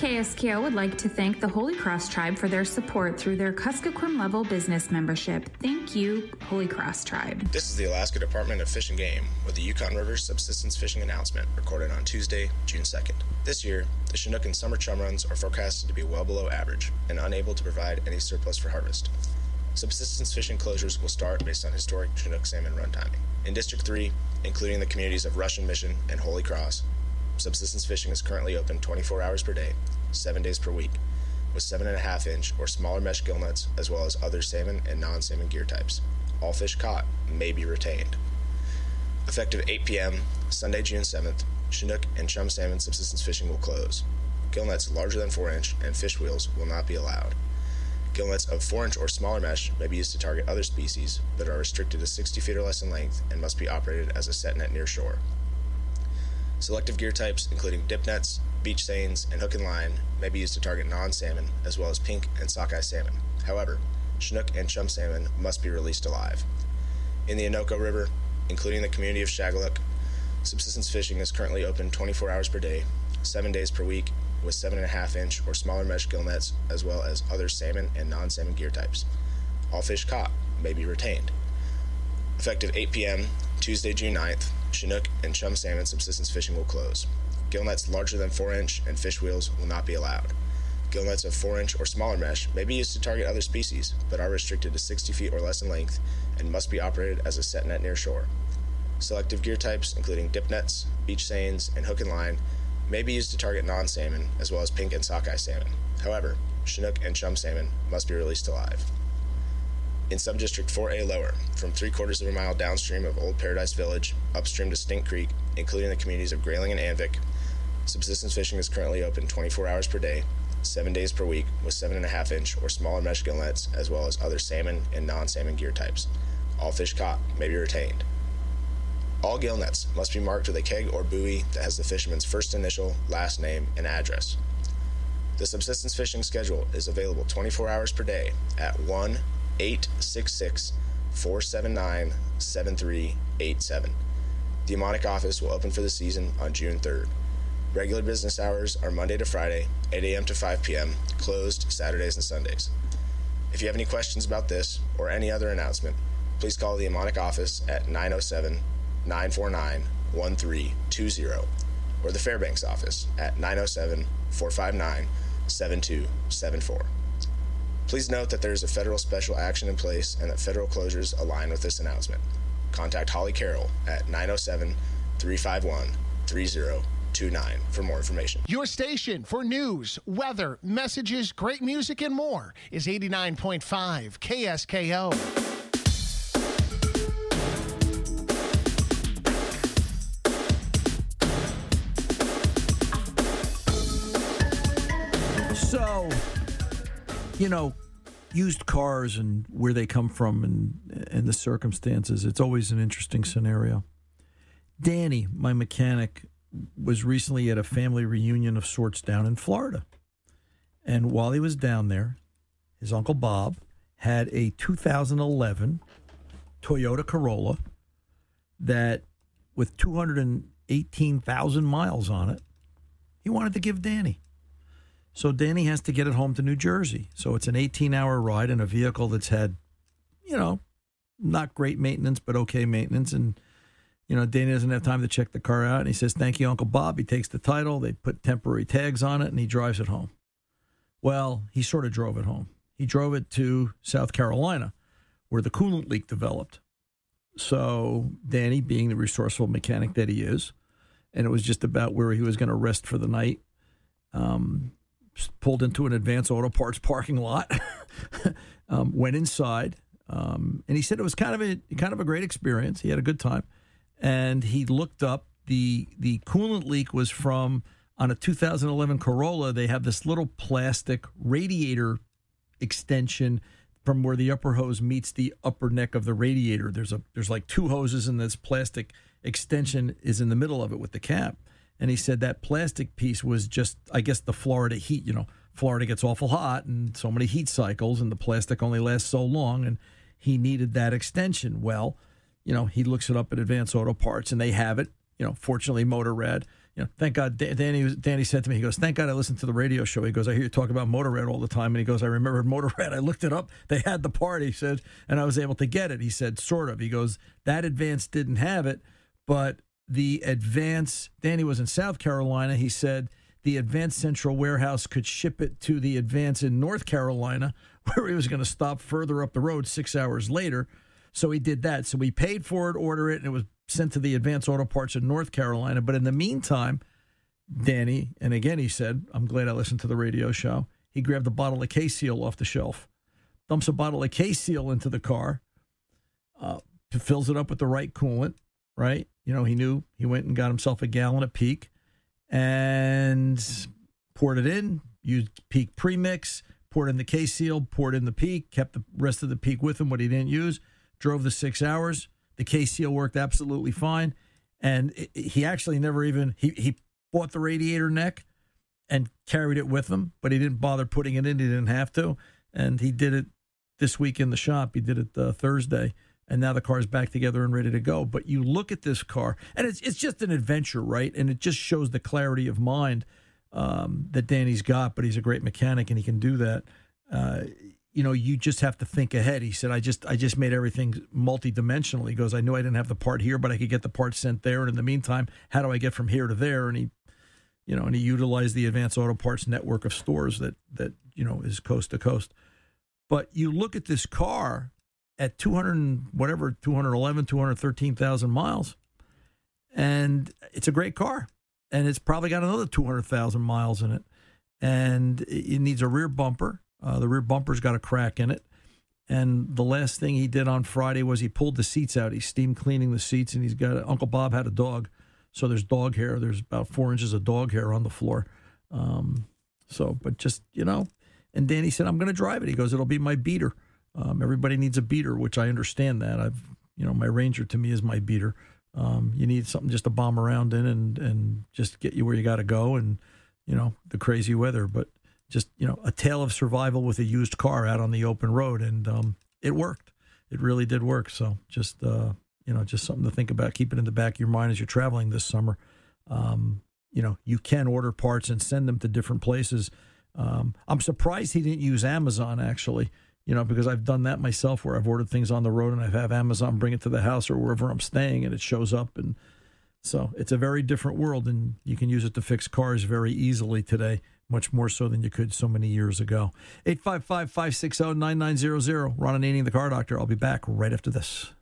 KSKO would like to thank the Holy Cross Tribe for their support through their Kuskokwim level business membership. Thank you, Holy Cross Tribe. This is the Alaska Department of Fish and Game with the Yukon River subsistence fishing announcement recorded on Tuesday, June 2nd. This year, the Chinook and summer chum runs are forecasted to be well below average and unable to provide any surplus for harvest. Subsistence fishing closures will start based on historic Chinook salmon run timing. In District 3, including the communities of Russian Mission and Holy Cross, subsistence fishing is currently open 24 hours per day, 7 days per week, with 7.5-inch or smaller mesh gill nets as well as other salmon and non-salmon gear types. All fish caught may be retained. Effective 8 p.m., Sunday, June 7th, Chinook and chum salmon subsistence fishing will close. Gill nets larger than 4-inch and fish wheels will not be allowed. Gill nets of 4-inch or smaller mesh may be used to target other species, but are restricted to 60 feet or less in length and must be operated as a set net near shore. Selective gear types, including dip nets, beach seines, and hook and line, may be used to target non-salmon, as well as pink and sockeye salmon. However, Chinook and chum salmon must be released alive. In the Anoka River, including the community of Shagaluk, subsistence fishing is currently open 24 hours per day, 7 days per week, with 7.5-inch or smaller mesh gill nets, as well as other salmon and non-salmon gear types. All fish caught may be retained. Effective 8 p.m., Tuesday, June 9th, Chinook and chum salmon subsistence fishing will close. Gill nets larger than 4-inch and fish wheels will not be allowed. Gill nets of 4-inch or smaller mesh may be used to target other species, but are restricted to 60 feet or less in length and must be operated as a set net near shore. Selective gear types, including dip nets, beach seines, and hook and line, may be used to target non-salmon, as well as pink and sockeye salmon. However, Chinook and chum salmon must be released alive. In Subdistrict 4A lower, from 3/4 of a mile downstream of Old Paradise Village, upstream to Stink Creek, including the communities of Grayling and Anvik, subsistence fishing is currently open 24 hours per day, 7 days per week, with 7.5-inch or smaller mesh gill nets, as well as other salmon and non-salmon gear types. All fish caught may be retained. All gill nets must be marked with a keg or buoy that has the fisherman's first initial, last name, and address. The subsistence fishing schedule is available 24 hours per day at 1-866-479-7387. The Amonic office will open for the season on June 3rd. Regular business hours are Monday to Friday, 8 a.m. to 5 p.m., closed Saturdays and Sundays. If you have any questions about this or any other announcement, please call the Amonic office at 907-949-1320 or the Fairbanks office at 907-459-7274. Please note that there is a federal special action in place and that federal closures align with this announcement. Contact Holly Carroll at 907-351-3029 for more information. Your station for news, weather, messages, great music, and more is 89.5 KSKO. So, you know, used cars and where they come from and the circumstances, it's always an interesting scenario. Danny, my mechanic, was recently at a family reunion of sorts down in Florida. And while he was down there, his Uncle Bob had a 2011 Toyota Corolla that, with 218,000 miles on it, he wanted to give Danny. So Danny has to get it home to New Jersey. So it's an 18-hour ride in a vehicle that's had, you know, not great maintenance, but okay maintenance. And, you know, Danny doesn't have time to check the car out. And he says, "Thank you, Uncle Bob." He takes the title. They put temporary tags on it, and he drives it home. Well, he sort of drove it home. He drove it to South Carolina, where the coolant leak developed. So Danny, being the resourceful mechanic that he is, and it was just about where he was going to rest for the night, pulled into an Advance Auto Parts parking lot, went inside, and he said it was kind of a great experience. He had a good time, and he looked up the coolant leak was from, on a 2011 Corolla. They have this little plastic radiator extension from where the upper hose meets the upper neck of the radiator. There's like two hoses, and this plastic extension is in the middle of it with the cap. And he said that plastic piece was just, I guess, the Florida heat. You know, Florida gets awful hot and so many heat cycles, and the plastic only lasts so long, and he needed that extension. Well, you know, he looks it up at Advance Auto Parts, and they have it. You know, fortunately, Motorrad thank God. Danny said to me, he goes, thank God I listened to the radio show. He goes, I hear you talk about Motorrad all the time. And he goes, I remembered Motorrad. I looked it up. They had the part, he said, and I was able to get it. He said, sort of. He goes, that Advance didn't have it, but the Advance, Danny was in South Carolina. He said the Advance Central Warehouse could ship it to the Advance in North Carolina, where he was going to stop further up the road 6 hours later. So he did that. So we paid for it, order it, and it was sent to the Advance Auto Parts in North Carolina. But in the meantime, Danny, and again he said, I'm glad I listened to the radio show, he grabbed a bottle of K-Seal off the shelf, dumps a bottle of K-Seal into the car, fills it up with the right coolant, right? He knew he went and got himself a gallon of Peak and poured it in, used Peak premix, poured in the K-Seal, poured in the Peak, kept the rest of the Peak with him, what he didn't use, drove the 6 hours. The K-Seal worked absolutely fine. And he actually never even, he bought the radiator neck and carried it with him, but he didn't bother putting it in. He didn't have to. And he did it this week in the shop. He did it Thursday. And now the car's back together and ready to go. But you look at this car, and it's just an adventure, right? And it just shows the clarity of mind that Danny's got, but he's a great mechanic and he can do that. You just have to think ahead. He said, I just made everything multidimensional. He goes, I knew I didn't have the part here, but I could get the part sent there. And in the meantime, how do I get from here to there? And he utilized the Advance Auto Parts network of stores that is coast to coast. But you look at this car at 213,000 miles, and it's a great car. And it's probably got another 200,000 miles in it. And it needs a rear bumper. The rear bumper's got a crack in it. And the last thing he did on Friday was he pulled the seats out. He's steam cleaning the seats, and Uncle Bob had a dog. So there's dog hair. There's about 4 inches of dog hair on the floor. And Danny said, I'm going to drive it. He goes, it'll be my beater. Everybody needs a beater, which I understand that. My Ranger to me is my beater. You need something just to bomb around in and just get you where you got to go, and, the crazy weather. But just, a tale of survival with a used car out on the open road. And it worked. It really did work. So just something to think about. Keep it in the back of your mind as you're traveling this summer. You can order parts and send them to different places. I'm surprised he didn't use Amazon, actually. Because I've done that myself, where I've ordered things on the road and I've had Amazon bring it to the house or wherever I'm staying, and it shows up. And so it's a very different world, and you can use it to fix cars very easily today, much more so than you could so many years ago. 855-560-9900. Ron Ananian, the Car Doctor. I'll be back right after this.